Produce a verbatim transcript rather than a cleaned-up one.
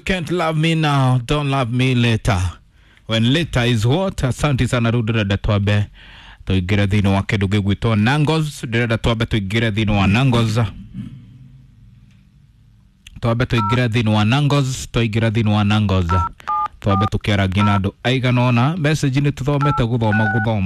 Can't love me now, don't love me later. When later is what? Asante sana rudira datwabe. Tuigira dhino wa keduge gwito Nangos. Dira datwabe tuigira dhino wa Nangos. Tuabe tuigira dhino wa Nangos. Tuigira dhino wa Nangos. Tuabe tukiara ginado aiganona. Message ni tuthomete guthoma guthoma.